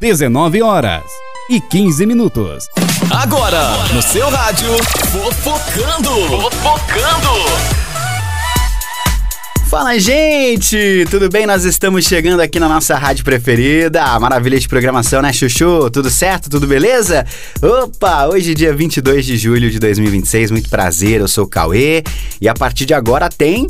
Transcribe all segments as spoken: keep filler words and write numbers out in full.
dezenove horas e quinze minutos. Agora, no seu rádio, Fofocando. Fofocando. Fala, gente! Tudo bem? Nós estamos chegando aqui na nossa rádio preferida. Maravilha de programação, né, Chuchu? Tudo certo? Tudo beleza? Opa! Hoje, dia vinte e dois de julho de dois mil e vinte e seis. Muito prazer, eu sou o Cauê. E a partir de agora tem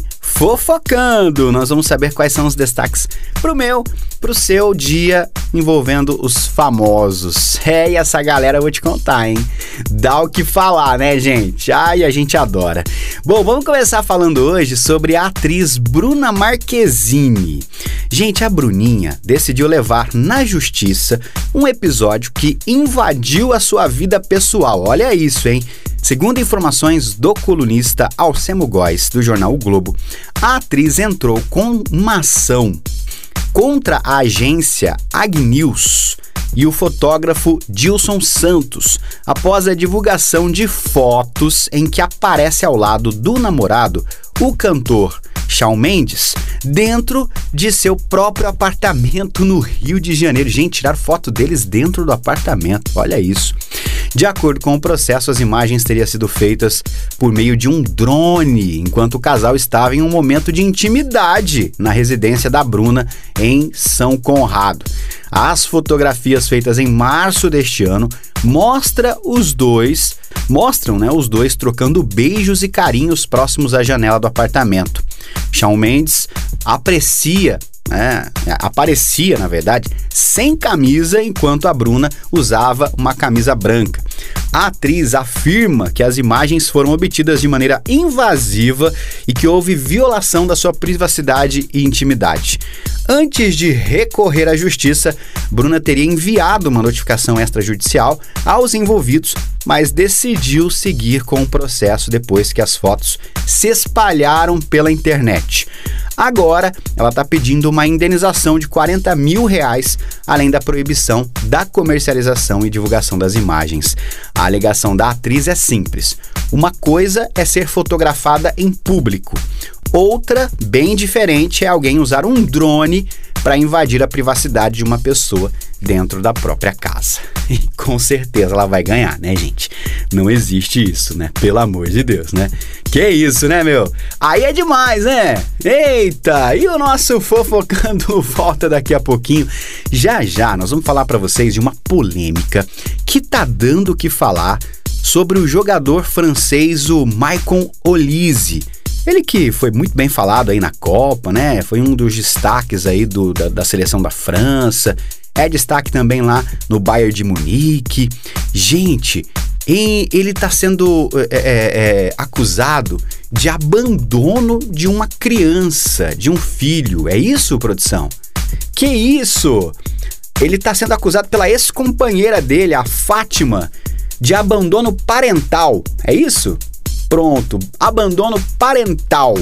Fofocando. Nós vamos saber quais são os destaques pro meu, pro seu dia envolvendo os famosos. É, e essa galera eu vou te contar, hein? Dá o que falar, né, gente? Ai, a gente adora. Bom, vamos começar falando hoje sobre a atriz Bruna Marquezine. Gente, a Bruninha decidiu levar na justiça um episódio que invadiu a sua vida pessoal. Olha isso, hein? Segundo informações do colunista Alcemo Góes, do jornal O Globo, a atriz entrou com uma ação contra a agência Agnews e o fotógrafo Dilson Santos, após a divulgação de fotos em que aparece ao lado do namorado o cantor Shawn Mendes dentro de seu próprio apartamento no Rio de Janeiro. Gente, tirar foto deles dentro do apartamento, olha isso. De acordo com o processo, as imagens teriam sido feitas por meio de um drone, enquanto o casal estava em um momento de intimidade na residência da Bruna, em São Conrado. As fotografias feitas em março deste ano mostra os dois, mostram né, os dois trocando beijos e carinhos próximos à janela do apartamento. Shawn Mendes aprecia É, aparecia, na verdade, sem camisa, enquanto a Bruna usava uma camisa branca. A atriz afirma que as imagens foram obtidas de maneira invasiva e que houve violação da sua privacidade e intimidade. Antes de recorrer à justiça, Bruna teria enviado uma notificação extrajudicial aos envolvidos, mas decidiu seguir com o processo depois que as fotos se espalharam pela internet. Agora, ela está pedindo uma indenização de quarenta mil reais, além da proibição da comercialização e divulgação das imagens. A alegação da atriz é simples. Uma coisa é ser fotografada em público. Outra, bem diferente, é alguém usar um drone para invadir a privacidade de uma pessoa dentro da própria casa. E com certeza ela vai ganhar, né, gente? Não existe isso, né? Pelo amor de Deus, né? Que isso, né, meu? Aí é demais, né? Eita! E o nosso Fofocando volta daqui a pouquinho. Já já nós vamos falar para vocês de uma polêmica que tá dando o que falar sobre o jogador francês, o Maicon Olise. Ele que foi muito bem falado aí na Copa, né? Foi um dos destaques aí do, da, da seleção da França. É destaque também lá no Bayern de Munique. Gente, ele está sendo é, é, acusado de abandono de uma criança, de um filho. É isso, produção? Que isso? Ele está sendo acusado pela ex-companheira dele, a Fátima, de abandono parental. É isso? Pronto, abandono parental.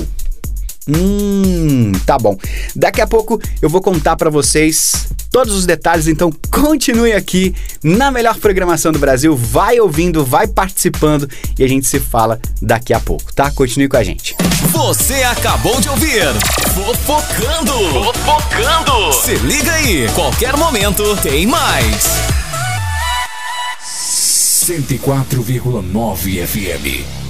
Hum, tá bom. Daqui a pouco eu vou contar pra vocês todos os detalhes, então continue aqui na melhor programação do Brasil. Vai ouvindo, vai participando e a gente se fala daqui a pouco, tá? Continue com a gente. Você acabou de ouvir Fofocando. Fofocando. Se liga aí, qualquer momento tem mais. cento e quatro vírgula nove F M